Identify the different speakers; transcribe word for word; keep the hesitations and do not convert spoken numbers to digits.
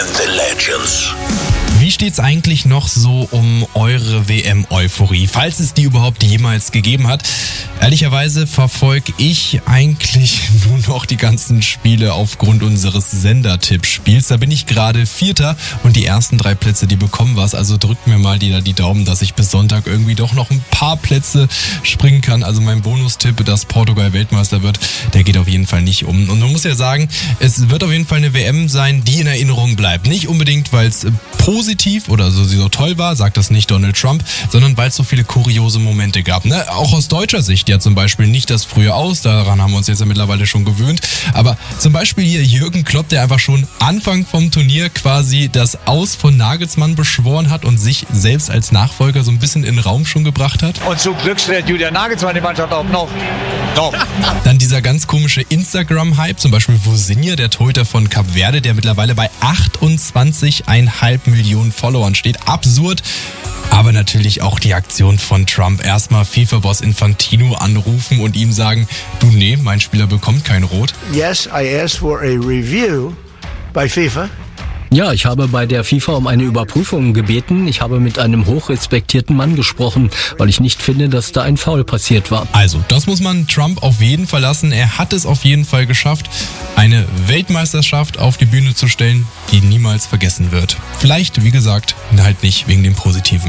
Speaker 1: The Legends.
Speaker 2: Wie steht's eigentlich noch so um eure W M-Euphorie, falls es die überhaupt jemals gegeben hat? Ehrlicherweise verfolge ich eigentlich nur noch die ganzen Spiele aufgrund unseres Sender-Tippspiels. Da bin ich gerade Vierter und die ersten drei Plätze, die bekommen was. Also drückt mir mal die, die Daumen, dass ich bis Sonntag irgendwie doch noch ein paar Plätze springen kann. Also mein Bonustipp, dass Portugal Weltmeister wird, der geht auf jeden Fall nicht um. Und man muss ja sagen, es wird auf jeden Fall eine W M sein, die in Erinnerung bleibt. Nicht unbedingt, weil es positiv oder so, sie so toll war, sagt das nicht Donald Trump, sondern weil es so viele kuriose Momente gab. Ne? Auch aus deutscher Sicht ja zum Beispiel nicht das frühe Aus, daran haben wir uns jetzt ja mittlerweile schon gewöhnt, aber zum Beispiel hier Jürgen Klopp, der einfach schon Anfang vom Turnier quasi das Aus von Nagelsmann beschworen hat und sich selbst als Nachfolger so ein bisschen in den Raum schon gebracht hat.
Speaker 3: Und zum Glück stellt Julian Nagelsmann die Mannschaft auch noch. noch.
Speaker 2: Dann dieser ganz komische Instagram-Hype, zum Beispiel Vozinha, der Torhüter von Kap Verde, der mittlerweile bei achtundzwanzig Komma fünf Millionen Followern steht. Absurd. Aber natürlich auch die Aktion von Trump. Erstmal FIFA-Boss Infantino anrufen und ihm sagen, du, nee, mein Spieler bekommt kein Rot.
Speaker 4: Yes, I asked for a review by FIFA.
Speaker 5: Ja, ich habe bei der FIFA um eine Überprüfung gebeten. Ich habe mit einem hochrespektierten Mann gesprochen, weil ich nicht finde, dass da ein Foul passiert war.
Speaker 2: Also, das muss man Trump auf jeden Fall lassen. Er hat es auf jeden Fall geschafft, eine Weltmeisterschaft auf die Bühne zu stellen, die niemals vergessen wird. Vielleicht, wie gesagt, halt nicht wegen dem Positiven.